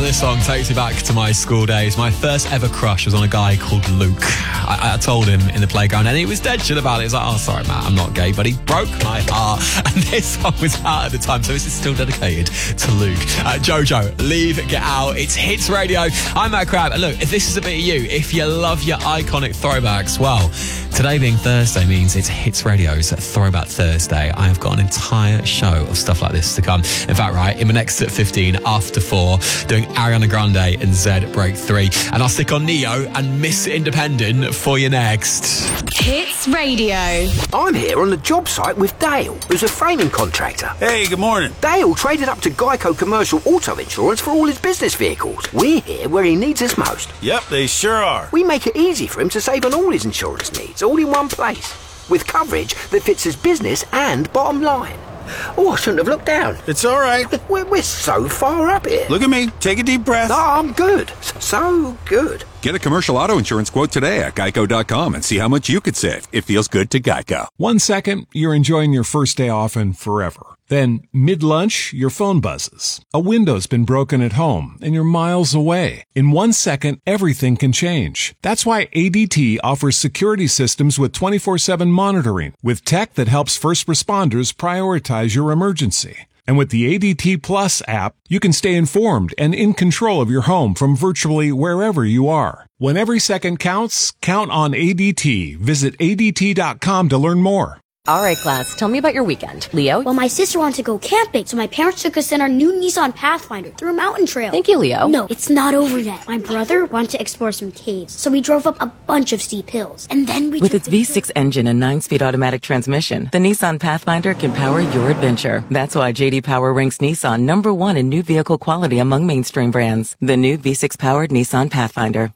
this song takes me back to my school days. My first ever crush was on a guy called Luke. I told him in the playground and he was dead shit about it. He was like, oh, sorry, Matt, I'm not gay, but he broke my heart. And this song was out at the time, so this is still dedicated to Luke. Jojo, Leave, Get Out. It's Hits Radio. I'm Matt Crab. And look, if this is a bit of you, if you love your iconic throwbacks, well, today being Thursday means it's Hits Radio's Throwback Thursday. I have got an entire show of stuff like this to come. In fact, right, in my next 15 after 4, doing Ariana Grande and Zed Break 3. And I'll stick on Neo and Miss Independent for you next. Hits Radio. I'm here on the job site with Dale, who's a framing contractor. Hey, good morning. Dale traded up to Geico Commercial Auto Insurance for all his business vehicles. We're here where he needs us most. Yep, they sure are. We make it easy for him to save on all his insurance needs, all in one place, with coverage that fits his business and bottom line. Oh, I shouldn't have looked down. It's all right. We're so far up here. Look at me. Take a deep breath. No, I'm good. So good. Get a commercial auto insurance quote today at geico.com and see how much you could save. It feels good to Geico. 1 second, you're enjoying your first day off and forever. Then, mid-lunch, your phone buzzes. A window's been broken at home, and you're miles away. In 1 second, everything can change. That's why ADT offers security systems with 24/7 monitoring, with tech that helps first responders prioritize your emergency. And with the ADT Plus app, you can stay informed and in control of your home from virtually wherever you are. When every second counts, count on ADT. Visit ADT.com to learn more. All right, class, tell me about your weekend. Leo? Well, my sister wanted to go camping, so my parents took us in our new Nissan Pathfinder through a mountain trail. Thank you, Leo. No, it's not over yet. My brother wanted to explore some caves, so we drove up a bunch of steep hills. And then we With its V6 engine and 9-speed automatic transmission, the Nissan Pathfinder can power your adventure. That's why J.D. Power ranks Nissan #1 in new vehicle quality among mainstream brands. The new V6-powered Nissan Pathfinder.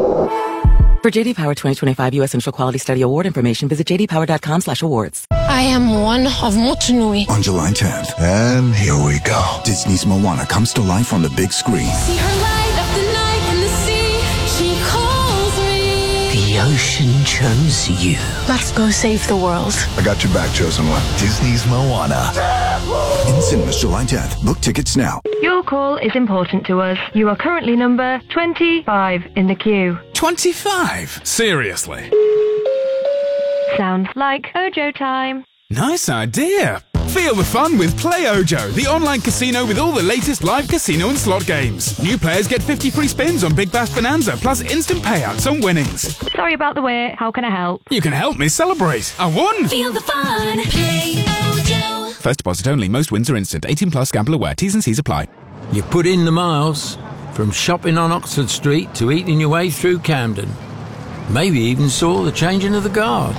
For J.D. Power 2025 U.S. Initial Quality Study Award information, visit jdpower.com/awards. I am one of Motunui. On July 10th, and here we go. Disney's Moana comes to life on the big screen. See her light up the night in the sea. She calls me. The ocean chose you. Let's go save the world. I got your back, chosen one. Disney's Moana. In cinemas July 10th. Book tickets now. Your call is important to us. You are currently number 25 in the queue. 25? Seriously? Sounds like Ojo time. Nice idea. Feel the fun with Play Ojo, the online casino with all the latest live casino and slot games. New players get 50 free spins on Big Bass Bonanza, plus instant payouts on winnings. Sorry about the wait. How can I help? You can help me celebrate. I won! Feel the fun. Play Ojo. First deposit only. Most wins are instant. 18 plus. Gamble aware. T's and C's apply. You put in the miles, from shopping on Oxford Street to eating your way through Camden. Maybe even saw the changing of the guard.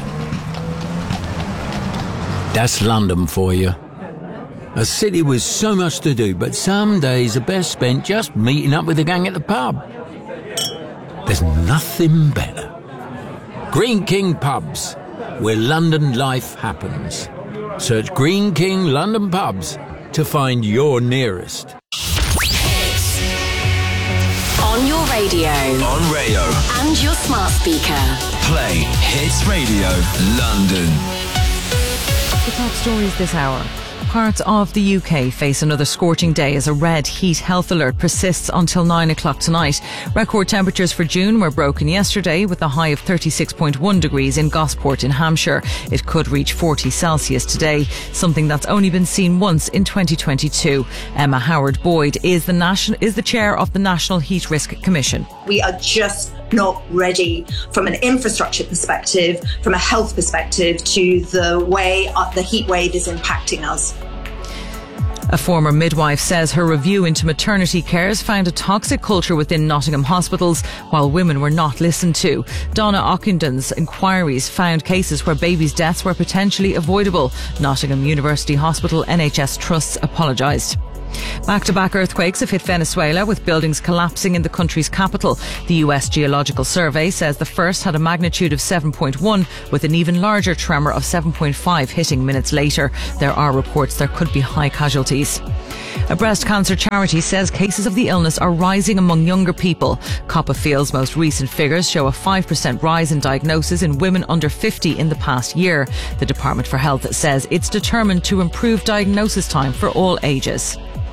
That's London for you. A city with so much to do, but some days are best spent just meeting up with the gang at the pub. There's nothing better. Green King Pubs, where London life happens. Search Green King London Pubs to find your nearest. On your radio. On Rayo. And your smart speaker. Play Hits Radio London. The top stories this hour. Parts of the UK face another scorching day as a red heat health alert persists until 9 o'clock tonight. Record temperatures for June were broken yesterday with a high of 36.1 degrees in Gosport in Hampshire. It could reach 40 Celsius today, something that's only been seen once in 2022. Emma Howard-Boyd is the chair of the National Heat Risk Commission. We are just not ready from an infrastructure perspective, from a health perspective, to the way the heat wave is impacting us. A former midwife says her review into maternity cares found a toxic culture within Nottingham hospitals while women were not listened to. Donna Ockendon's inquiries found cases where babies' deaths were potentially avoidable. Nottingham University Hospital NHS trusts apologised. Back-to-back earthquakes have hit Venezuela, with buildings collapsing in the country's capital. The US Geological Survey says the first had a magnitude of 7.1, with an even larger tremor of 7.5 hitting minutes later. There are reports there could be high casualties. A breast cancer charity says cases of the illness are rising among younger people. Copperfield's most recent figures show a 5% rise in diagnosis in women under 50 in the past year. The Department for Health says it's determined to improve diagnosis time for all ages.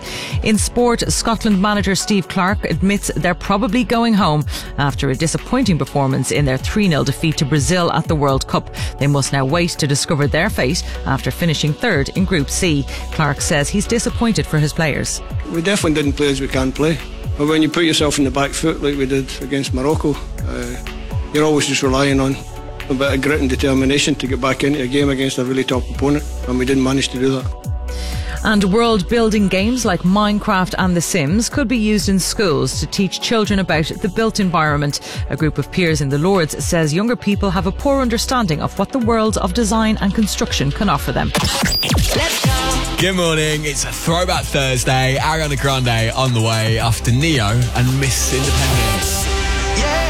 In sport, Scotland manager Steve Clarke admits they're probably going home after a disappointing performance in their 3-0 defeat to Brazil at the World Cup. They must now wait to discover their fate after finishing third in Group C. Clarke says he's disappointed for his players. We definitely didn't play as we can play. But when you put yourself in the back foot like we did against Morocco, you're always just relying on a bit of grit and determination to get back into a game against a really top opponent, and we didn't manage to do that. And world-building games like Minecraft and The Sims could be used in schools to teach children about the built environment. A group of peers in the Lords says younger people have a poor understanding of what the world of design and construction can offer them. Let's go. Good morning. It's a Throwback Thursday. Ariana Grande on the way after Neo and Miss Independence. Yeah.